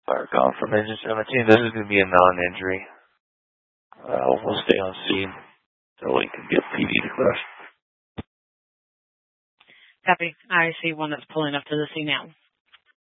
Fire confirmation 17. This is going to be a non-injury. We'll stay on scene so we can get PD declared. Copy. I see one that's pulling up to the scene now.